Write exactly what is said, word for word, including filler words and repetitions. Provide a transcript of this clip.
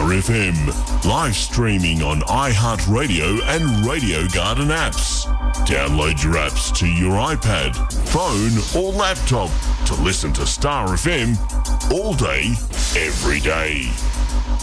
Star F M. Live streaming on iHeartRadio and Radio Garden apps. Download your apps to your iPad, phone or laptop to listen to Star F M all day, every day.